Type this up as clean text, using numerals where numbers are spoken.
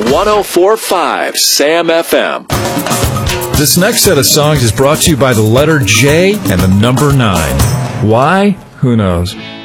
104.5 Sam FM. This next set of songs is brought to you by the letter J and the number 9. Why? Who knows?